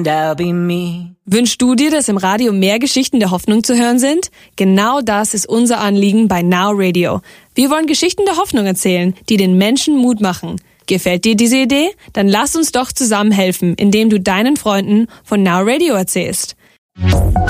That'll be me. Wünschst du dir, dass im Radio mehr Geschichten der Hoffnung zu hören sind? Genau das ist unser Anliegen bei Now Radio. Wir wollen Geschichten der Hoffnung erzählen, die den Menschen Mut machen. Gefällt dir diese Idee? Dann lass uns doch zusammen helfen, indem du deinen Freunden von Now Radio erzählst.